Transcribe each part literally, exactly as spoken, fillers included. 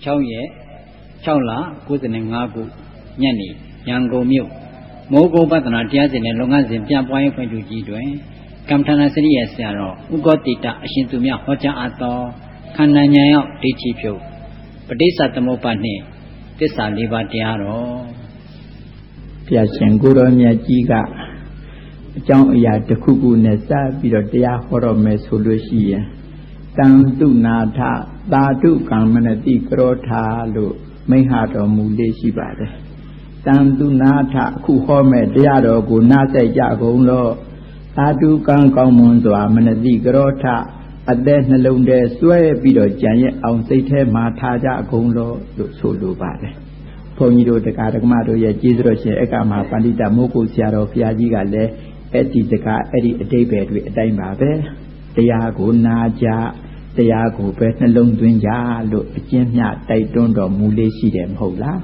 ၆ရက်၆လ၉၅ခုညနေရန်ကုန်မြို့မိုးကုတ်ပတ္တနာတရားစဉ်နဲ့လုပ်ငန်းစဉ်ပြပွားရေးဖွံ့ဖြိုးကြီးတွင်ကမ္မထာနာစရိယဆရာတော်ဥက္ကောတိတအရှင်သူမြတ်ဟောကြားအပ်သောခန္ဓာဉာဏ်ရောက်ဒိဋ္ဌိဖြုတ်ပဋိစ္စသမုပ္ပါဒ်နှင့်သစ္စာလေးပါးတရားတော်ဘုရားရှင်ကိုရောမြတ်ကြီးကအကြောင်းအရာတစ်ခုခုနဲ့စပြီးတော့တရားဟောတော်မယ်ဆိုလို့ရှိရင်တံတုနာထသာဓုကမ္မနတိကရောထာလို့မိန့်ဟတော်မူလေးရှိပါတယ်တံတုနာထအခုဟောမဲ့တရားတော်ကိုနားဆက်ကြကုန်လို့သာဓုကံကောင်းမွန်စွာမနတိကရောထအသက်နှလုံးထဲစွဲပြီးတော့ကြံရဲ့အောင်စိတ်ထဲမှာထားကြကုန်လို့လို့ဆိုလိုပါတယ်ဘုန်းကြီးတို့တရားဓမ္မတို့ရဲ့ကျေးဇူးတော်ရှင်အက္ခမပန္တိတမိုးကုတ်ဆရာတော်ဘုရားကြီးကလည်းအဲ့ဒီစကားအဲ့ဒီအတိတ်ပဲတွေအတိုင်းပါပဲတရားကိုနာကြတရားကိုပဲနှလုံးသွင်းကြလို့အကျဉ်းမျှတိုက်တွန်းတော်မူလေးရှိတယ်မဟုတ်လား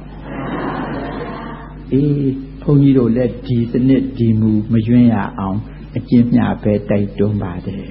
အေးဘုန်းကြီးတို့လည်းဒီစနစ်ဒီမူမယွင်းရအောင်အကျဉ်းမျှပဲတိုက်တွန်းပါတယ်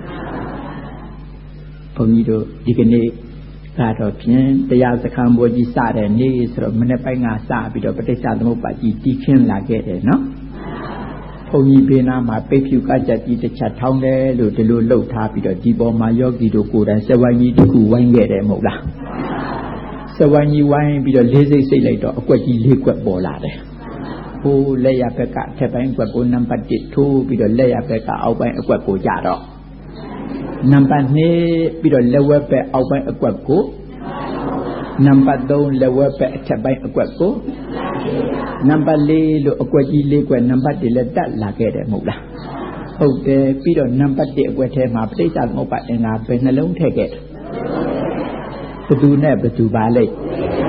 ဘုန်းကြီးတို့ဒီကနေ့ကတော့ဖြင့်တရားစခန်းပေါ်ကြီးစတဲ့နေ့ဆိုတော့မနေ့ပိုင်းကစပြီးတော့ပဋိစ္စသမုပ္ပါဒ်ကြီးတည်ခင်းလာခဲ့တယ်နော်ဘုန်းကြီးဘေးနားမှာပိတ်ဖြူကကြက်ကြီးတစ်ချက်ထောင်းတယ်လို့ဒီလိုလှုပ်ထားပြီးတော့ဒီပေါ်မှာယောဂီတို့ကိုယ်တိုင်စဝိုင်းကြီးတစ်ခုဝိုင်းခဲ့တယ်မဟုတ်လားစဝိုင်းကြီးဝိုင်းပြီးတော့လေးစိတ်စိတ်လိုက်တော့အကွက်ကြီးလေးကွက်ပေါ်လာတယ်ဟိုလက်ရဘက်ကထက်ပိုင်းကွက်ကိုနံပါတ်တစ်ထိုးပြီးတော့လက်ရဘက်ကအောက်ပိုင်းအကွက်ကိုကြတော့နံပါတ်နှစ်ပြီးတော့လက်ဝဲဘက်အောက်ပိုင်းအကွက်ကိုနံပါတ်သုံးလက်ဝဲဘက်အထက်ပိုင်းအကွက်ကိုနံပါတ်လေးလို့အကွက်ကြီးလေးကွက်နံပါတ်တွေလည်းတက်လာခဲ့တယ်မဟုတ်လားဟုတ်တယ်ပြီးတော့နံပါတ်တစ်အကွက်ထဲမှာပဋိစ္စသမုပ္ပါဒ်အင်္ဂါပဲနှလုံးထည့်ခဲ့တယ်ဘယ်သူနဲ့ဘယ်သူပါလိမ့်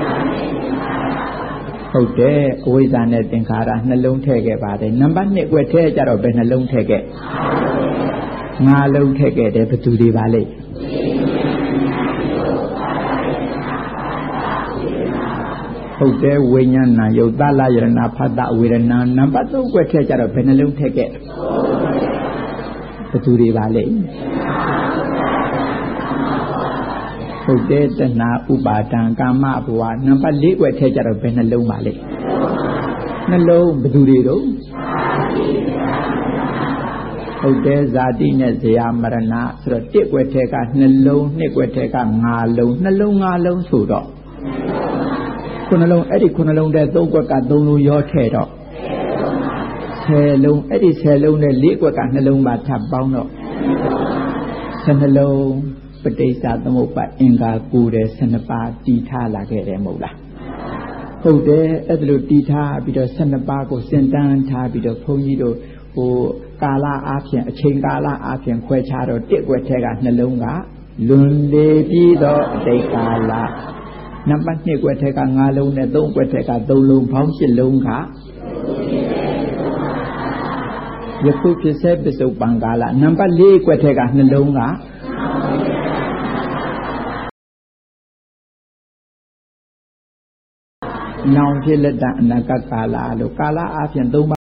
ဟုတ်တယ်အဝိဇ္ဇာနဲ့သင်္ခါရနှလုံးထည့်ခဲ့ပါတယ်နံပါတ်နှစ်အကွက်ထဲကျတော့ဘယ်နှလုံးထည့်ခဲ့ငါလုံးထည့်ခဲ့တယ်ဘယ်သူတွေပါလိမ့်ဟုတ်တယ်ဝိညာဏယုတ်သလယရဏဖတ်တဝေဒနာနံပါတ်သုံးကွက်ထည့်ကြတော့ဘယ်နှလုံးထည့်ခဲ့ဘယ်သူတွေပါလိမ့်ဟုတ်တယ်တဏှာဥပါဒံကာမဘဝနံပါတ်လေးကွက်ထည့်ကြတော့ဘယ်နှလုံးပါလိမ့်နှလုံးဘယ်သူတွေတော့ဟုတ်တယ်ဇာတိနဲ့ဇရာမရဏဆိုတော့တစ်ကွက်ထဲကနှလုံးနှစ်ကွက်ထဲကငါလုံးနှလုံးငါလုံးဆိုတော့ခုနှလုံးအဲ့ဒီခုနှလုံးတဲ့သုံးကွက်ကသုံးလုံးရောထည့်တော့ဆယ်လုံးအဲ့ဒီဆယ်လုံးနဲ့လေးကွက်ကနှလုံးပါထပ်ပေါင်းတော့ဆယ်နှလုံးပဋိစ္စသမုပ္ပါဒ်အင်္ဂါကိုယ်တဲ့ဆယ်နှစ်ပါးတည်ထားလာခဲ့တယ်မဟုတ်လားဟုတ်တယ်အဲ့ဒါလိုတည်ထားပြီးတော့ဆယ်နှစ်ပါးကိုစင်တန်းထားပြီးတော့ဘုန်းကြီးတို့ဟိုကာလအားဖြင့်အချိန်ကာလအားဖြင့်ခွဲခြားတော့တစ်ကွက်ထဲကနှလုံးကလွန်လေပြီးတော့အတိတ်ကာလနံပါတ်နှစ်ကွက်ထဲကငါးလုံးနဲ့သုံးကွက်ထဲကသုံးလုံးပေါင်းရှစ်လုံးကယခုဖြစ်စေပစ္စုပန်ကာလနံပါတ်လေးကွက်ထဲကနှလုံးကနောင်ဖြစ်လက်တအနာဂတ်ကာလလို့ကာလအပြင်သုံး